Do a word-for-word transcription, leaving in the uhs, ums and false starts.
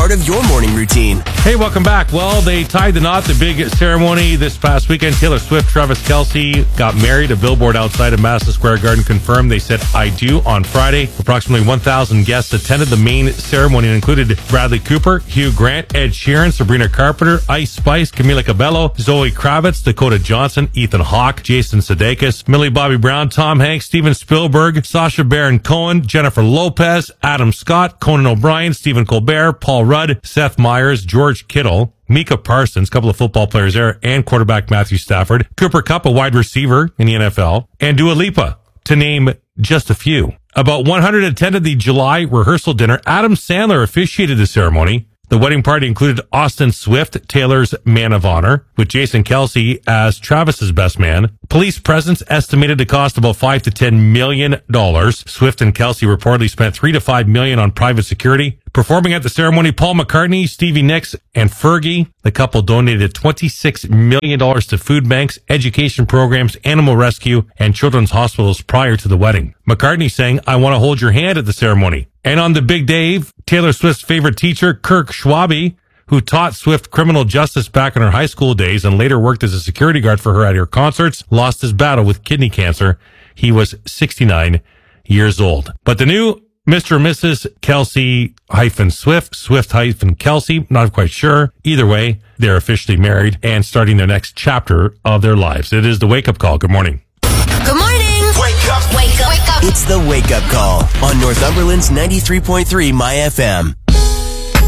part of your morning routine. Hey, welcome back. Well, they tied the knot, the big ceremony this past weekend. Taylor Swift, Travis Kelce got married. A billboard outside of Madison Square Garden confirmed they said "I do" on Friday. Approximately one thousand guests attended the main ceremony and included Bradley Cooper, Hugh Grant, Ed Sheeran, Sabrina Carpenter, Ice Spice, Camila Cabello, Zoe Kravitz, Dakota Johnson, Ethan Hawke, Jason Sudeikis, Millie Bobby Brown, Tom Hanks, Steven Spielberg, Sacha Baron Cohen, Jennifer Lopez, Adam Scott, Conan O'Brien, Stephen Colbert, Paul Rudd, Seth Meyers, George Kittle, Micah Parsons, a couple of football players there, and quarterback Matthew Stafford, Cooper Kupp, a wide receiver in the N F L, and Dua Lipa, to name just a few. About one hundred attended the July rehearsal dinner. Adam Sandler officiated the ceremony. The wedding party included Austin Swift, Taylor's man of honor, with Jason Kelce as Travis's best man. Police presence estimated to cost about five to ten million dollars. Swift and Kelce reportedly spent three to five million on private security. Performing at the ceremony, Paul McCartney, Stevie Nicks, and Fergie. The couple donated twenty-six million dollars to food banks, education programs, animal rescue, and children's hospitals prior to the wedding. McCartney sang, "I want to hold your hand" at the ceremony. And on the big day, Taylor Swift's favorite teacher, Kirk Schwabe, who taught Swift criminal justice back in her high school days and later worked as a security guard for her at her concerts, lost his battle with kidney cancer. He was sixty-nine years old. But the new Mister and Missus Kelce hyphen Swift, Swift hyphen Kelce, not quite sure. Either way, they're officially married and starting their next chapter of their lives. It is the Wake Up Call. Good morning. Good morning. Wake up. Wake up. Wake up. It's the Wake Up Call on Northumberland's ninety-three point three My F M.